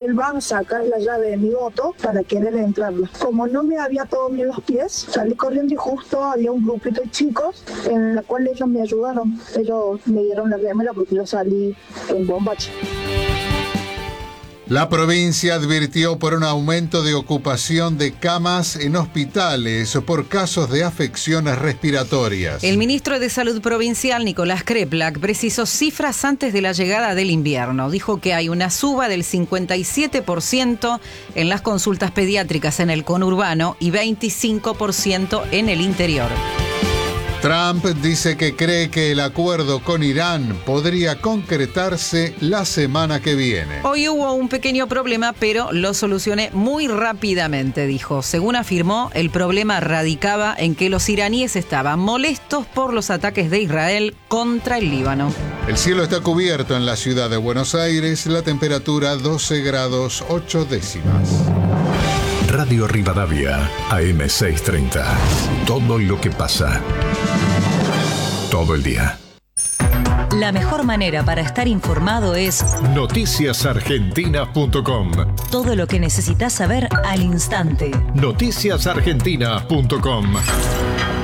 él va a sacar la llave de mi moto para querer entrarla. Como no me había todo bien los pies, salí corriendo y justo había un grupito de chicos en la cual ellos me ayudaron. Ellos me dieron la remera porque yo salí en bombache. La provincia advirtió por un aumento de ocupación de camas en hospitales por casos de afecciones respiratorias. El ministro de Salud provincial, Nicolás Kreplak, precisó cifras antes de la llegada del invierno. Dijo que hay una suba del 57% en las consultas pediátricas en el conurbano y 25% en el interior. Trump dice que cree que el acuerdo con Irán podría concretarse la semana que viene. Hoy hubo un pequeño problema, pero lo solucioné muy rápidamente, dijo. Según afirmó, el problema radicaba en que los iraníes estaban molestos por los ataques de Israel contra el Líbano. El cielo está cubierto en la ciudad de Buenos Aires, la temperatura 12 grados 8 décimas. Radio Rivadavia, AM630. Todo lo que pasa. Todo el día. La mejor manera para estar informado es noticiasargentina.com. Todo lo que necesitas saber al instante. Noticiasargentina.com.